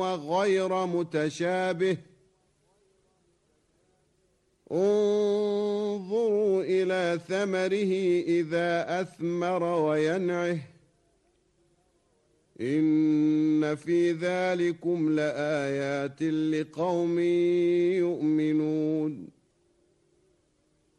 وغير متشابه انظروا إلى ثمره إذا أثمر وينعه إن في ذلكم لآيات لقوم يؤمنون